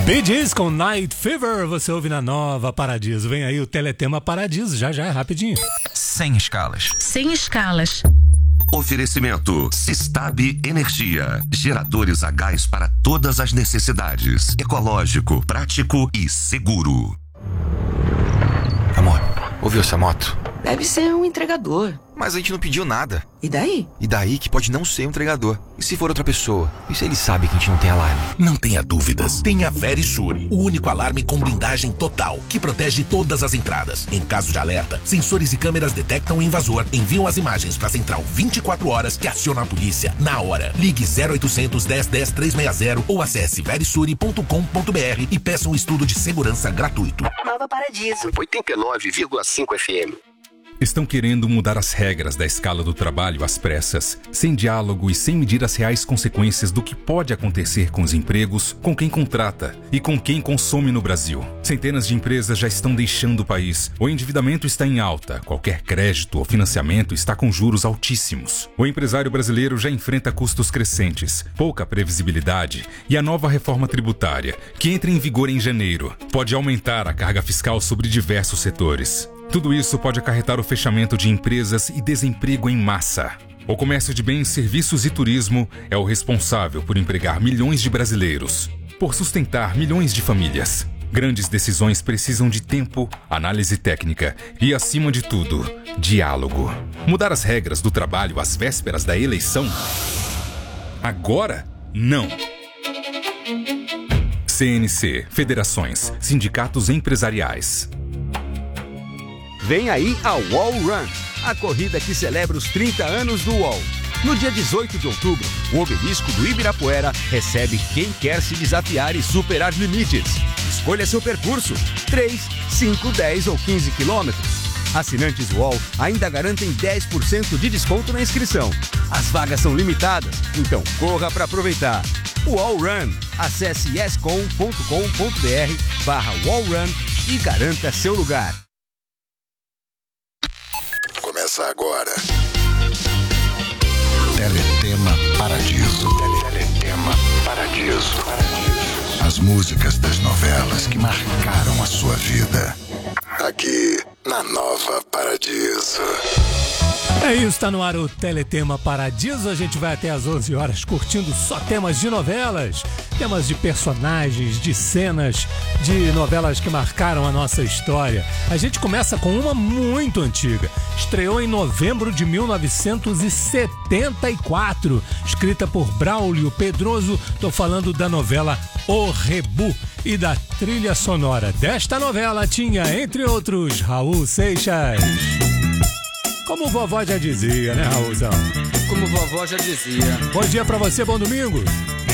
Bee Gees com Night Fever, você ouve na Nova Paradiso. Vem aí o Teletema Paradiso, já é rapidinho. Sem escalas. Sem escalas. Oferecimento Sistab Energia. Geradores a gás para todas as necessidades. Ecológico, prático e seguro. Amor, ouviu essa moto? Deve ser um entregador. Mas a gente não pediu nada. E daí? E daí que pode não ser um entregador. E se for outra pessoa? E se ele sabe que a gente não tem alarme? Não tenha dúvidas. Tenha Verisure, o único alarme com blindagem total, que protege todas as entradas. Em caso de alerta, sensores e câmeras detectam o invasor, enviam as imagens para a central 24 horas que aciona a polícia na hora. Ligue 0800 10 10 360 ou acesse verisure.com.br e peça um estudo de segurança gratuito. Nova Paradiso. 89,5 FM. Estão querendo mudar as regras da escala do trabalho às pressas, sem diálogo e sem medir as reais consequências do que pode acontecer com os empregos, com quem contrata e com quem consome no Brasil. Centenas de empresas já estão deixando o país. O endividamento está em alta, qualquer crédito ou financiamento está com juros altíssimos. O empresário brasileiro já enfrenta custos crescentes, pouca previsibilidade e a nova reforma tributária, que entra em vigor em janeiro, pode aumentar a carga fiscal sobre diversos setores. Tudo isso pode acarretar o fechamento de empresas e desemprego em massa. O comércio de bens, serviços e turismo é o responsável por empregar milhões de brasileiros, por sustentar milhões de famílias. Grandes decisões precisam de tempo, análise técnica e, acima de tudo, diálogo. Mudar as regras do trabalho às vésperas da eleição? Agora, não. CNC, federações, sindicatos empresariais. Vem aí a Wall Run, a corrida que celebra os 30 anos do UOL. No dia 18 de outubro, o obelisco do Ibirapuera recebe quem quer se desafiar e superar limites. Escolha seu percurso, 3, 5, 10 ou 15 quilômetros. Assinantes UOL ainda garantem 10% de desconto na inscrição. As vagas são limitadas, então corra para aproveitar. UOL Run. Acesse escom.com.br/wallrun e garanta seu lugar. Começa agora. Teletema Paradiso. Teletema Paradiso. As músicas das novelas que marcaram a sua vida. Aqui na Nova Paradiso. É isso, tá no ar o Teletema Paradiso. A gente vai até às 11 horas curtindo só temas de novelas, temas de personagens, de cenas, de novelas que marcaram a nossa história. A gente começa com uma muito antiga. Estreou em novembro de 1974, escrita por Braulio Pedroso. Tô falando da novela O Rebu. E da trilha sonora desta novela tinha, entre outros, Raul Seixas. Como vovó já dizia, né, Raulzão? Como vovó já dizia. Bom dia pra você, bom domingo.